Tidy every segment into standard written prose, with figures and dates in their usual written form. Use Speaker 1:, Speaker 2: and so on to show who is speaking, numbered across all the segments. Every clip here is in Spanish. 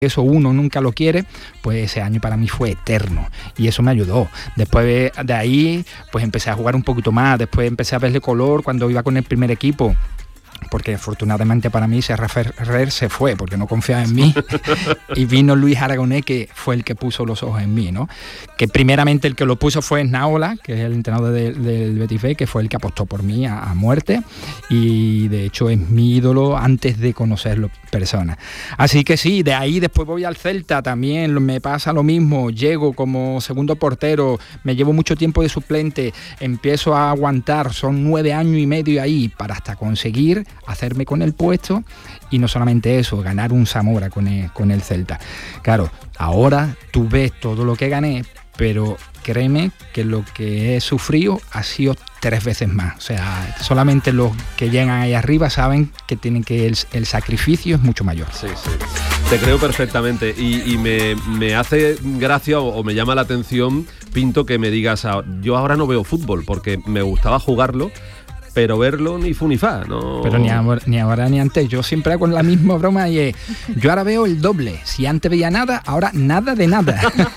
Speaker 1: eso uno nunca lo quiere, pues ese año para mí fue eterno y eso me ayudó. Después de ahí pues empecé a jugar un poquito más, después empecé a verle color cuando iba con el primer equipo, porque afortunadamente para mí Serra Ferrer se fue porque no confiaba en mí y vino Luis Aragonés, que fue el que puso los ojos en mí, ¿no? Que primeramente el que lo puso fue Snaola, que es el entrenador del Betis B, que fue el que apostó por mí a muerte, y de hecho es mi ídolo antes de conocerlo persona. Así que sí, de ahí después voy al Celta, también me pasa lo mismo, llego como segundo portero, me llevo mucho tiempo de suplente, empiezo a aguantar, son 9 años y medio ahí para hasta conseguir hacerme con el puesto, y no solamente eso, ganar un Zamora con el Celta. Claro, ahora tú ves todo lo que gané, pero créeme que lo que he sufrido ha sido 3 veces más. O sea, solamente los que llegan ahí arriba saben que tienen que el sacrificio es mucho mayor.
Speaker 2: Sí, sí. Te creo perfectamente y me hace gracia o me llama la atención, Pinto, que me digas, yo ahora no veo fútbol porque me gustaba jugarlo, pero verlo ni fu ni fa, ¿no?
Speaker 1: Pero ni ahora ni antes. Yo siempre hago la misma broma y es, yo ahora veo el doble. Si antes veía nada, ahora nada de nada.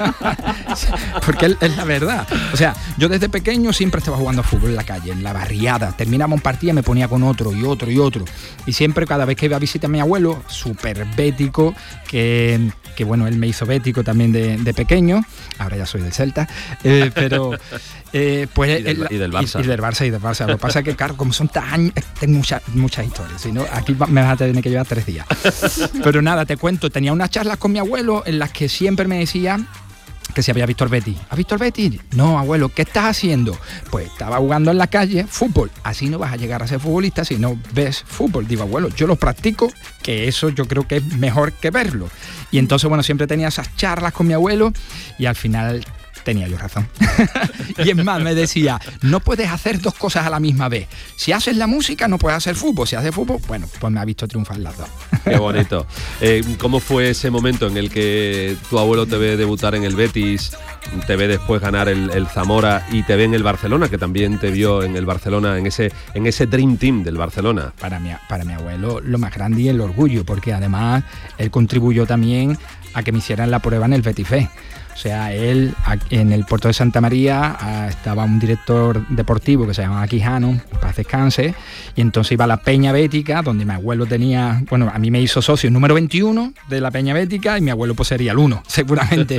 Speaker 1: Porque es la verdad. O sea, yo desde pequeño siempre estaba jugando fútbol en la calle, en la barriada. Terminaba un partido, me ponía con otro y otro y otro. Y siempre, cada vez que iba a visitar a mi abuelo, súper bético, que bueno, él me hizo bético también de pequeño. Ahora ya soy del Celta. Pero... pues
Speaker 2: y del Barça.
Speaker 1: Y del Barça. Lo que pasa es que, claro, como son tan años, tengo muchas historias, si no, aquí me vas a tener que llevar 3 días. Pero nada, te cuento, tenía unas charlas con mi abuelo en las que siempre me decía que si había visto el Betis. ¿Has visto el Betis? No, abuelo, ¿qué estás haciendo? Pues estaba jugando en la calle, fútbol. Así no vas a llegar a ser futbolista si no ves fútbol. Digo, abuelo, yo lo practico, que eso yo creo que es mejor que verlo. Y entonces, bueno, siempre tenía esas charlas con mi abuelo y al final... tenía yo razón. Y es más, me decía, no puedes hacer 2 cosas a la misma vez. Si haces la música, no puedes hacer fútbol. Si haces fútbol, bueno, pues me ha visto triunfar las 2.
Speaker 2: Qué bonito. ¿Cómo fue ese momento en el que tu abuelo te ve debutar en el Betis, te ve después ganar el Zamora y te ve en el Barcelona, que también te vio en el Barcelona, en ese Dream Team del Barcelona?
Speaker 1: Para mi abuelo, lo más grande y el orgullo, porque además él contribuyó también a que me hicieran la prueba en el Betis B. O sea, él en el puerto de Santa María estaba un director deportivo que se llamaba Quijano, paz descanse, y entonces iba a la Peña Bética, donde mi abuelo tenía, bueno, a mí me hizo socio número 21 de la Peña Bética y mi abuelo pues sería el 1, seguramente.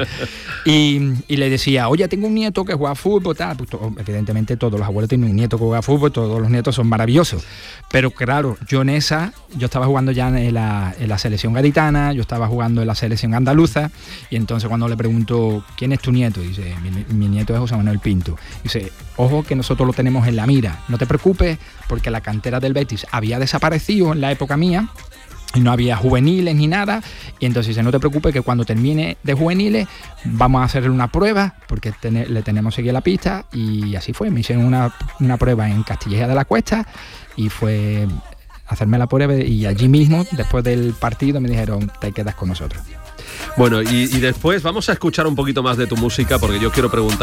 Speaker 1: Y le decía, oye, tengo un nieto que juega fútbol, tal. Pues, evidentemente todos los abuelos tienen un nieto que juega fútbol, todos los nietos son maravillosos. Pero claro, yo estaba jugando ya en la selección gaditana, yo estaba jugando en la selección andaluza, y entonces cuando le pregunto, ¿quién es tu nieto? Dice, mi nieto es José Manuel Pinto. Dice, ojo que nosotros lo tenemos en la mira, no te preocupes porque la cantera del Betis había desaparecido en la época mía y no había juveniles ni nada, y entonces dice, no te preocupes que cuando termine de juveniles vamos a hacerle una prueba porque le tenemos que seguir la pista, y así fue, me hicieron una prueba en Castilleja de la Cuesta y fue hacerme la prueba, y allí mismo después del partido me dijeron, te quedas con nosotros.
Speaker 2: Bueno, y después vamos a escuchar un poquito más de tu música porque yo quiero preguntar